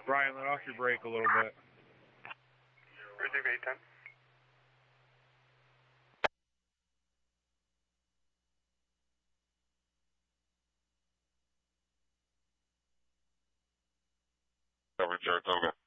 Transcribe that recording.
Brian, let off your brake a little bit. Receive 810. Coverage, Saratoga.